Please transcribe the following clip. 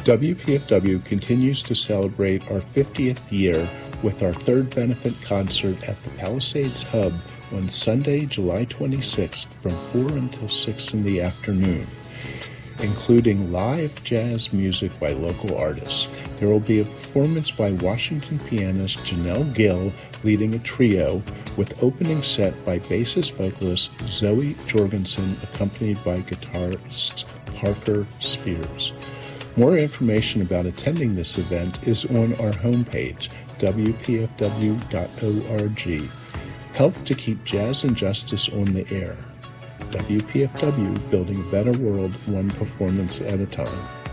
WPFW continues to celebrate our 50th year with our third benefit concert at the Palisades Hub on Sunday, July 26th from 4 until 6 in the afternoon, including live jazz music by local artists. There will be a performance by Washington pianist Janelle Gill leading a trio with opening set by bassist vocalist Zoe Jorgensen accompanied by guitarist Parker Spears. More information about attending this event is on our homepage, wpfw.org. Help to keep jazz and justice on the air. WPFW, building a better world one performance at a time.